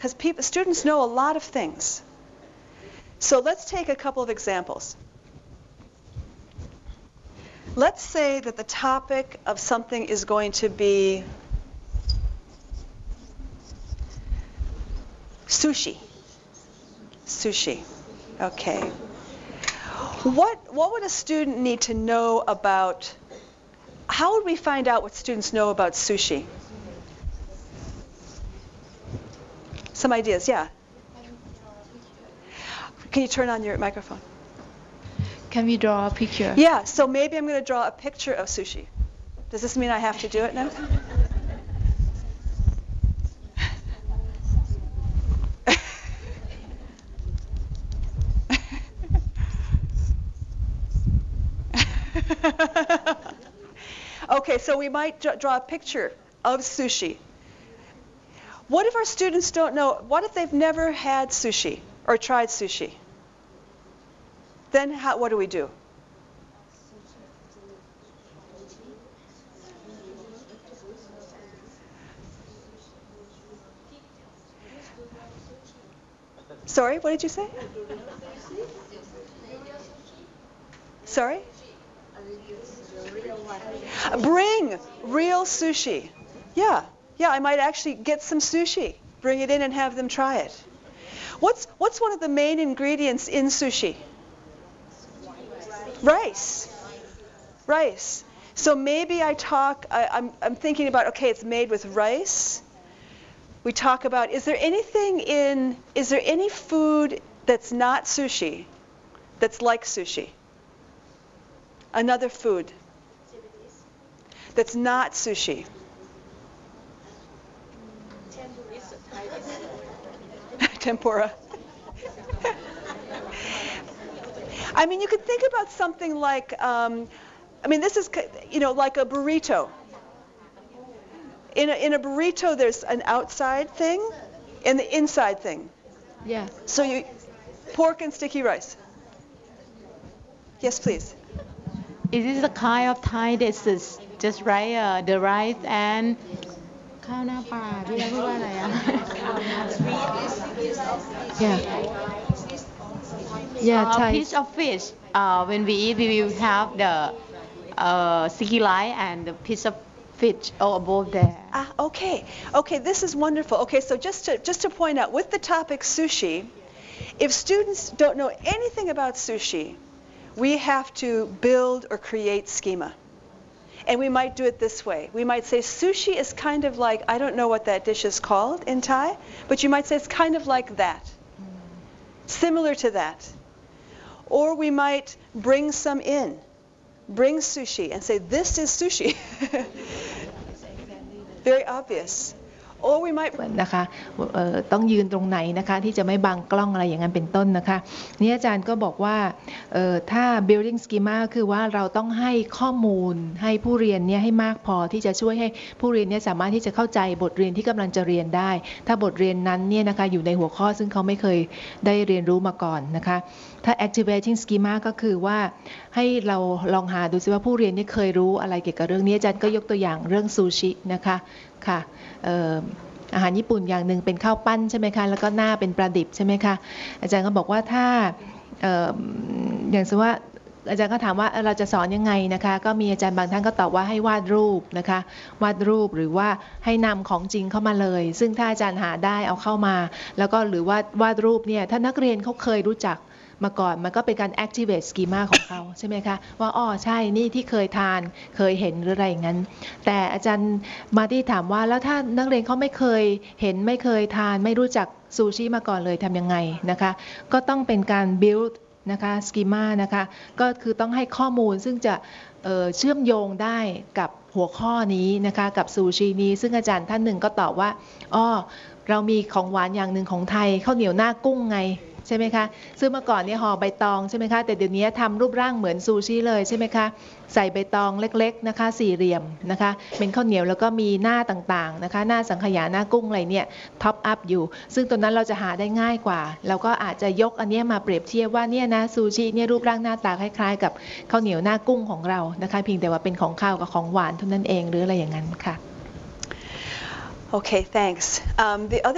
because students know a lot of things. So let's take a couple of examples. Let's say that the topic of something is going to be sushi. Sushi. Okay. What would a student need to know about, how would we find out what students know about sushi? Some ideas, yeah. Can you turn on your microphone? Can we draw a picture? Yeah, so maybe I'm going to draw a picture of sushi. Does this mean I have to do it now? Okay, so we might draw a picture of sushi. What if our students don't know? What if they've never had sushi or tried sushi? Then what do we do? Sorry, what did you say? Sorry? Bring real sushi. Yeah, I might actually get some sushi, bring it in and have them try it. What's one of the main ingredients in sushi? Rice. Rice. So maybe I'm thinking about, okay, it's made with rice. We talk about, is there any food that's not sushi that's like sushi? Another food that's not sushi. Tempura. I mean, you could think about something like, this is, like a burrito. In a burrito, there's an outside thing and the inside thing. Yeah. So pork and sticky rice. Yes, please. Is this a kind of Thai dishes? Just the rice and ข้าวหน้าปลาพี่พูดว่าอะไรอ่ะ Yeah, Thai. Piece of fish. When we eat, we will have the sticky rice and the piece of fish above there. Okay, this is wonderful. Okay, so just to point out, with the topic sushi, if students don't know anything about sushi, we have to build or create schema. And we might do it this way. We might say sushi is kind of like, I don't know what that dish is called in Thai, but you might say it's kind of like that. Similar to that. Or we might bring some in. Bring sushi and say, this is sushi. Very obvious. Or we might นะคะต้องยืนตรงไหนนะคะที่จะไม่บังกล้องอะไรอย่างนั้นเป็นต้นนะคะนี่อาจารย์ก็บอกว่าถ้า building schema คือว่าเราต้องให้ข้อมูลให้ผู้เรียนเนี่ยให้มากพอที่จะช่วยให้ผู้เรียนเนี่ยสามารถที่จะเข้าใจบทเรียนที่กำลังจะเรียนได้ถ้าบทเรียนนั้นเนี่ยนะคะอยู่ในหัวข้อซึ่งเขาไม่เคยได้เรียนรู้มาก่อนนะคะถ้า activating schema ก็คือว่าให้เราลองหาดูซิว่าผู้เรียนเนี่ยเคยรู้อะไรเกี่ยวกับเรื่องนี้อาจารย์ก็ยกตัวอย่างเรื่องซูชินะคะค่ะอาหารญี่ปุ่นอย่างหนึ่งเป็นข้าวปั้นใช่ไหมคะแล้วก็หน้าเป็นปลาดิบใช่ไหมคะอาจารย์ก็บอกว่าถ้าอย่างเช่นว่าอาจารย์ก็ถามว่าเราจะสอนยังไงนะคะก็มีอาจารย์บางท่านก็ตอบว่าให้วาดรูปนะคะวาดรูปหรือว่าให้นำของจริงเข้ามาเลยซึ่งถ้าอาจารย์หาได้เอาเข้ามาแล้วก็หรือว่าวาดรูปเนี่ยถ้านักเรียนเขาเคยรู้จักมาก่อนมันก็เป็นการ activate schema ของเขาใช่ไหมคะว่าอ๋อใช่นี่ที่เคยทานเคยเห็นหรืออะไรอย่างนั้นแต่อาจารย์มาที่ถามว่าแล้วถ้านักเรียนเขาไม่เคยเห็นไม่เคยทานไม่รู้จักซูชิมาก่อนเลยทำยังไงนะคะก็ต้องเป็นการ build นะคะ schema นะคะก็คือต้องให้ข้อมูลซึ่งจะเชื่อมโยงได้กับหัวข้อนี้นะคะกับซูชินี้ซึ่งอาจารย์ท่านหนึ่งก็ตอบว่าอ๋อเรามีของหวานอย่างหนึ่งของไทยข้าวเหนียวหน้ากุ้งไงใช่ไหมคะซึ่งเมื่อก่อนเนี่ยห่อใบตองใช่ไหมคะแต่เดี๋ยวนี้ทำรูปร่างเหมือนซูชิเลยใช่ไหมคะใส่ใบตองเล็กๆนะคะสี่เหลี่ยมนะคะเป็นข้าวเหนียวแล้วก็มีหน้าต่างๆนะคะหน้าสังขยาหน้ากุ้งอะไรเนี่ยท็อปอัพอยู่ซึ่งตัวนั้นเราจะหาได้ง่ายกว่าเราก็อาจจะยกอันนี้มาเปรียบเทียบว่าเนี่ยนะซูชิเนี่ยรูปร่างหน้าตาคล้ายๆกับข้าวเหนียวหน้ากุ้งของเรานะคะเพียงแต่ว่าเป็นของข้าวกับของหวานเท่านั้นเองหรืออะไรอย่างนั้นค่ะ Okay, thanks. The other